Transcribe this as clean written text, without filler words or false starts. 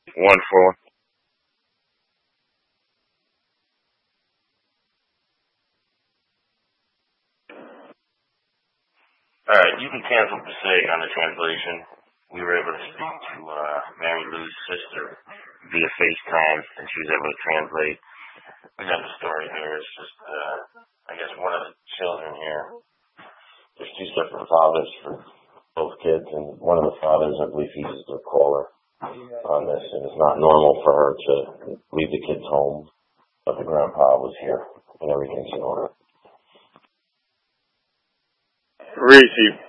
1-4. Alright, you can cancel Passaic on the translation. We were able to speak to Mary Lou's sister via FaceTime, and she was able to translate. We got the story here. It's just, I guess one of the children here. There's two separate fathers for both kids, and one of the fathers, I believe he's the caller on this, and it's not normal for her to leave the kids home, but the grandpa was here, and everything's in order. Reese,